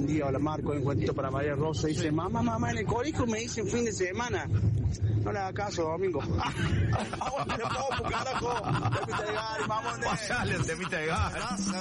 buen día, hola Marco, un cuentito para María Rosa. Dice, mamá, en el colegio me dicen fin de semana. No le hagas caso, domingo. Vamos, carajo. Temita de Gary, vamos. Pasale el temita de Gary.